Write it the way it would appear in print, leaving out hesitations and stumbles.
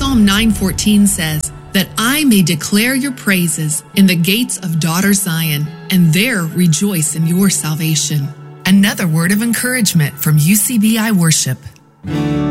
Psalm 9:14 says, that I may declare your praises in the gates of daughter Zion, and there rejoice in your salvation. Another word of encouragement from UCBI Worship.